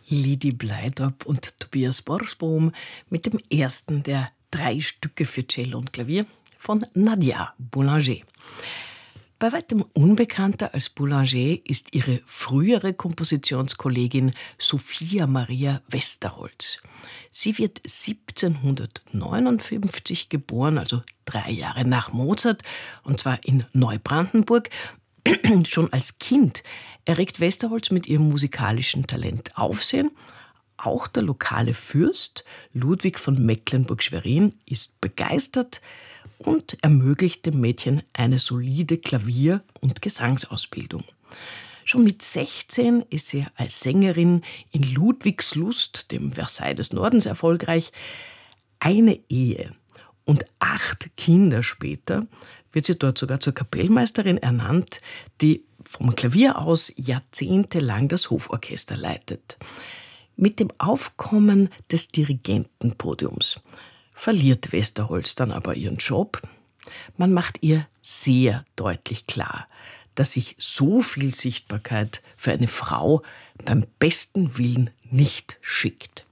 Lidi Bleidorp und Tobias Borsbohm mit dem ersten der 3 Stücke für Cello und Klavier von Nadia Boulanger. Bei weitem unbekannter als Boulanger ist ihre frühere Kompositionskollegin Sophia Maria Westerholz. Sie wird 1759 geboren, also 3 Jahre nach Mozart, und zwar in Neubrandenburg. Schon als Kind erregt Westerholz mit ihrem musikalischen Talent Aufsehen. Auch der lokale Fürst Ludwig von Mecklenburg-Schwerin ist begeistert und ermöglicht dem Mädchen eine solide Klavier- und Gesangsausbildung. Schon mit 16 ist sie als Sängerin in Ludwigslust, dem Versailles des Nordens, erfolgreich. Eine Ehe und 8 Kinder später wird sie dort sogar zur Kapellmeisterin ernannt, die vom Klavier aus jahrzehntelang das Hoforchester leitet. Mit dem Aufkommen des Dirigentenpodiums verliert Westerholz dann aber ihren Job. Man macht ihr sehr deutlich klar, dass sich so viel Sichtbarkeit für eine Frau beim besten Willen nicht schickt.